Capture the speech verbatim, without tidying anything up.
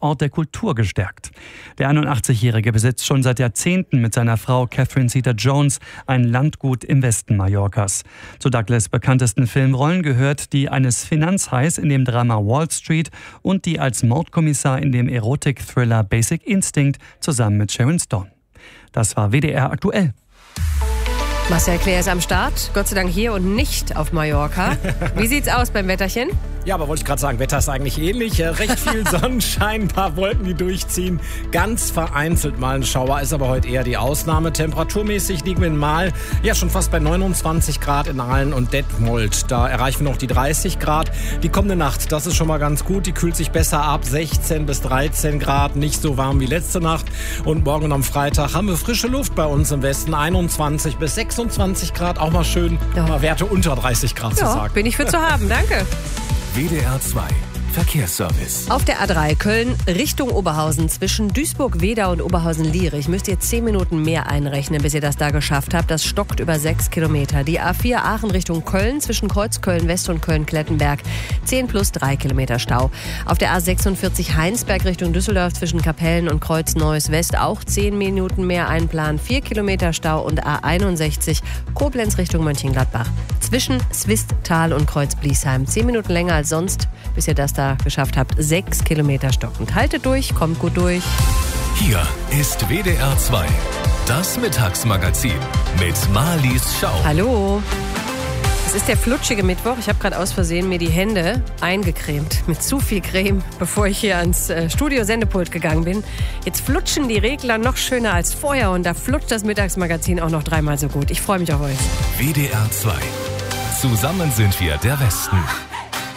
Ort der Kultur gestärkt. Der einundachtzigjährige besitzt schon seit Jahrzehnten mit seiner Frau Catherine Zeta-Jones ein Landgut im Westen Mallorcas. Zu Douglas' bekanntesten Filmrollen gehört die eines Finanzhais in dem Drama Wall Street und die als Mordkommissar in dem Erotik-Thriller Basic Instinct zusammen mit Sharon Stone. Das war W D R aktuell. Marcel Claire ist am Start, Gott sei Dank hier und nicht auf Mallorca. Wie sieht's aus beim Wetterchen? Ja, aber wollte ich gerade sagen, Wetter ist eigentlich ähnlich. Recht viel Sonnenschein, ein paar Wolken, die durchziehen. Ganz vereinzelt mal ein Schauer, ist aber heute eher die Ausnahme. Temperaturmäßig liegen wir mal ja schon fast bei neunundzwanzig Grad in Aalen und Detmold. Da erreichen wir noch die dreißig Grad. Die kommende Nacht, das ist schon mal ganz gut. Die kühlt sich besser ab, sechzehn bis dreizehn Grad. Nicht so warm wie letzte Nacht. Und morgen am Freitag haben wir frische Luft bei uns im Westen. einundzwanzig bis sechsundzwanzig Grad, auch mal schön. Ja. Mal Werte unter dreißig Grad ja, zu sagen. Bin ich für zu haben, danke. W D R zwei Verkehrsservice. Auf der A drei Köln Richtung Oberhausen zwischen Duisburg-Wedau und Oberhausen-Lierich müsst ihr zehn Minuten mehr einrechnen, bis ihr das da geschafft habt. Das stockt über sechs Kilometer. Die A vier Aachen Richtung Köln zwischen Kreuzköln-West und Köln-Klettenberg zehn plus drei Kilometer Stau. Auf der A sechsundvierzig Heinsberg Richtung Düsseldorf zwischen Kapellen und Kreuz-Neues-West auch zehn Minuten mehr einplanen, vier Kilometer Stau. Und A einundsechzig Koblenz Richtung Mönchengladbach zwischen Swisttal und Kreuz-Bliesheim zehn Minuten länger als sonst, bis ihr das da geschafft habt. Sechs Kilometer stockend. Haltet durch, kommt gut durch. Hier ist W D R zwei, das Mittagsmagazin mit Marlies Schau. Hallo. Es ist der flutschige Mittwoch. Ich habe gerade aus Versehen mir die Hände eingecremt mit zu viel Creme, bevor ich hier ans äh, Studio-Sendepult gegangen bin. Jetzt flutschen die Regler noch schöner als vorher und da flutscht das Mittagsmagazin auch noch dreimal so gut. Ich freue mich auf euch. W D R zwei. Zusammen sind wir der Westen.